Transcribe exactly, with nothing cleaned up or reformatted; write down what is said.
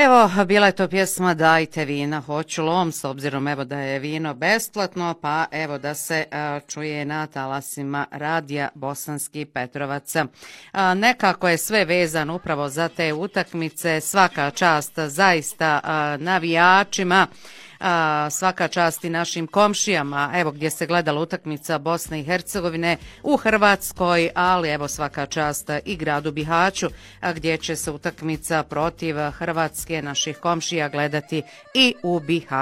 Evo, bila je to pjesma Dajte vina, hoću lom, s obzirom evo da je vino besplatno, pa evo da se a, čuje na talasima radija Bosanski Petrovac. A, nekako je sve vezano upravo za te utakmice, svaka čast zaista a, navijačima, a, svaka čast i našim komšijama, evo gdje se gledala utakmica Bosne i Hercegovine u Hrvatskoj, ali evo svaka čast i gradu Bihaću, a, gdje će se utakmica protiv Hrvatske naših komšija gledati i u Bihaću.